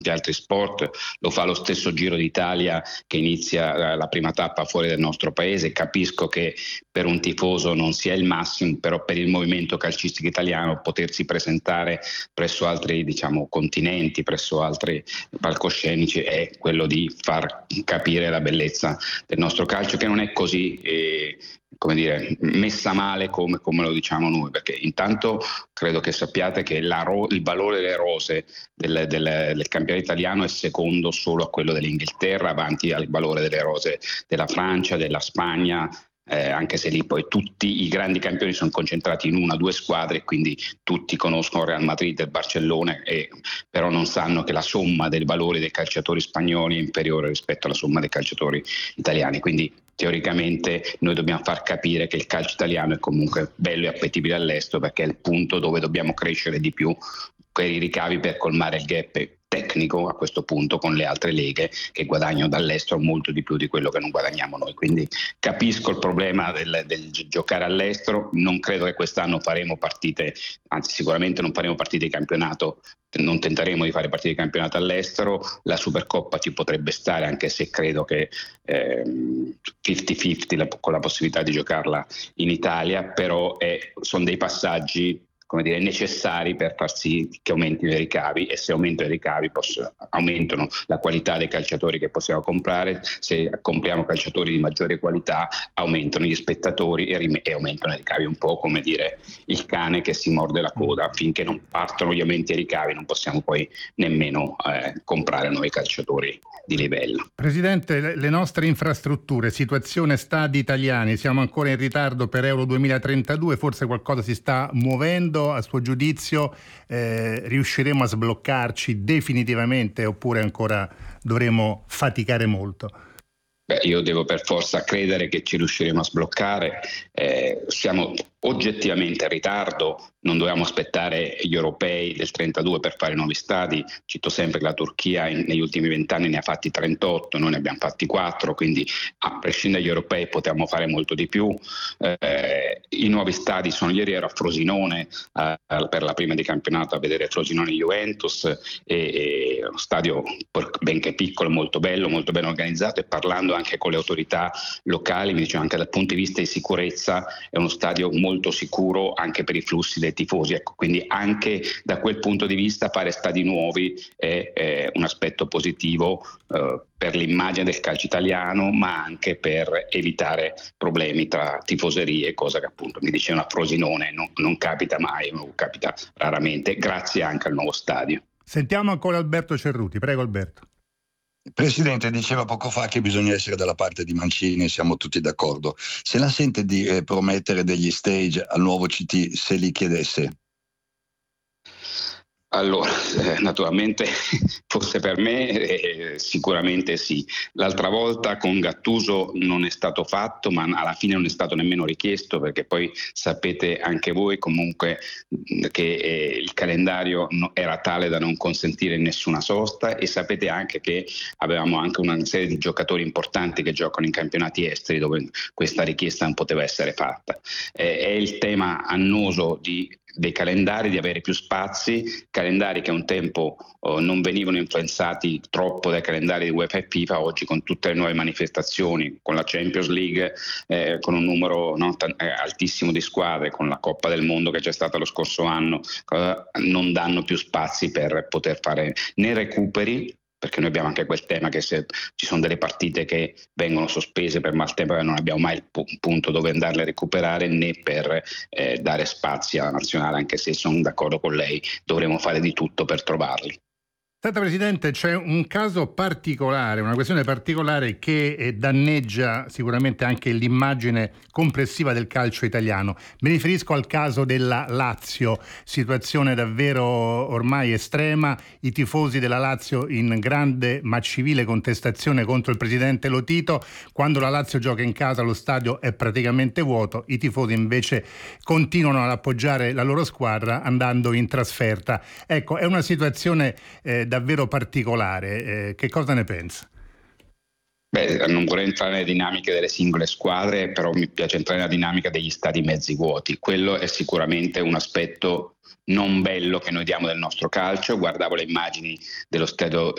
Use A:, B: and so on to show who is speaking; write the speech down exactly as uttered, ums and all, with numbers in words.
A: altri sport, lo fa lo stesso Giro d'Italia che inizia la prima tappa fuori dal nostro paese. Capisco che per un tifoso non sia il massimo, però per il movimento calcistico italiano potersi presentare presso altri, diciamo, continenti, presso altri palcoscenici è quello di far capire la bellezza del nostro calcio, che non è così eh, come dire, messa male come, come lo diciamo noi, perché intanto credo che sappiate che la ro- il valore delle rose del, del, del campionato italiano è secondo solo a quello dell'Inghilterra, avanti al valore delle rose della Francia, della Spagna, eh, anche se lì poi tutti i grandi campioni sono concentrati in una o due squadre e quindi tutti conoscono Real Madrid e Barcellona, e, però non sanno che la somma del valore dei calciatori spagnoli è inferiore rispetto alla somma dei calciatori italiani. Quindi teoricamente noi dobbiamo far capire che il calcio italiano è comunque bello e appetibile all'estero, perché è il punto dove dobbiamo crescere di più per i ricavi, per colmare il gap tecnico a questo punto con le altre leghe che guadagnano dall'estero molto di più di quello che non guadagniamo noi. Quindi capisco il problema del, del giocare all'estero, non credo che quest'anno faremo partite, anzi sicuramente non faremo partite di campionato, non tenteremo di fare partite di campionato all'estero. La Supercoppa ci potrebbe stare, anche se credo che ehm, cinquanta cinquanta la, con la possibilità di giocarla in Italia, però è, sono dei passaggi, come dire, necessari per far sì che aumentino i ricavi, e se aumentano i ricavi posso, aumentano la qualità dei calciatori che possiamo comprare. Se compriamo calciatori di maggiore qualità aumentano gli spettatori e, rim- e aumentano i ricavi, un po' come dire il cane che si morde la coda. Finché non partono gli aumenti e i ricavi non possiamo poi nemmeno eh, comprare nuovi calciatori di livello.
B: Presidente, le nostre infrastrutture, situazione stadi italiani, siamo ancora in ritardo per Euro duemilatrentadue, forse qualcosa si sta muovendo, a suo giudizio eh, riusciremo a sbloccarci definitivamente oppure ancora dovremo faticare molto?
A: Beh, io devo per forza credere che ci riusciremo a sbloccare, eh, siamo oggettivamente in ritardo, non dovevamo aspettare gli europei del trentadue per fare nuovi stadi. Cito sempre che la Turchia in, negli ultimi vent'anni ne ha fatti trentotto, noi ne abbiamo fatti quattro, quindi a prescindere dagli europei potevamo fare molto di più. Eh, I nuovi stadi sono, ieri ero a Frosinone eh, per la prima di campionato a vedere Frosinone Juventus, e, e uno stadio benché piccolo, molto bello, molto ben organizzato, e parlando anche con le autorità locali mi dicevano anche dal punto di vista di sicurezza è uno stadio molto molto sicuro anche per i flussi dei tifosi, ecco, quindi anche da quel punto di vista fare stadi nuovi è, è un aspetto positivo eh, per l'immagine del calcio italiano, ma anche per evitare problemi tra tifoserie, cosa che appunto mi dicevano a Frosinone non, non capita mai, non capita raramente, grazie anche al nuovo stadio.
B: Sentiamo ancora Alberto Cerruti, prego Alberto.
C: Il Presidente diceva poco fa che bisogna essere dalla parte di Mancini, siamo tutti d'accordo. Se la sente di eh, promettere degli stage al nuovo C T se li chiedesse?
A: Allora, eh, naturalmente fosse per me eh, sicuramente sì. L'altra volta con Gattuso non è stato fatto, ma alla fine non è stato nemmeno richiesto, perché poi sapete anche voi comunque che eh, il calendario no, era tale da non consentire nessuna sosta, e sapete anche che avevamo anche una serie di giocatori importanti che giocano in campionati esteri dove questa richiesta non poteva essere fatta. Eh, è il tema annoso di dei calendari, di avere più spazi, calendari che un tempo oh, non venivano influenzati troppo dai calendari di UEFA e FIFA. Oggi con tutte le nuove manifestazioni, con la Champions League, eh, con un numero no, t- eh, altissimo di squadre, con la Coppa del Mondo che c'è stata lo scorso anno, eh, non danno più spazi per poter fare né recuperi, perché noi abbiamo anche quel tema che se ci sono delle partite che vengono sospese per maltempo non abbiamo mai il pu- punto dove andarle a recuperare, né per eh, dare spazi alla nazionale, anche se sono d'accordo con lei, dovremo fare di tutto per trovarli.
B: Senta Presidente, c'è un caso particolare, una questione particolare che eh, danneggia sicuramente anche l'immagine complessiva del calcio italiano. Mi riferisco al caso della Lazio, situazione davvero ormai estrema, i tifosi della Lazio in grande ma civile contestazione contro il presidente Lotito. Quando la Lazio gioca in casa lo stadio è praticamente vuoto, i tifosi invece continuano ad appoggiare la loro squadra andando in trasferta. Ecco, è una situazione eh, davvero particolare, eh, che cosa ne pensa?
A: Beh, non vorrei entrare nelle dinamiche delle singole squadre, però mi piace entrare nella dinamica degli stadi mezzi vuoti. Quello è sicuramente un aspetto non bello che noi diamo del nostro calcio. Guardavo le immagini dello stadio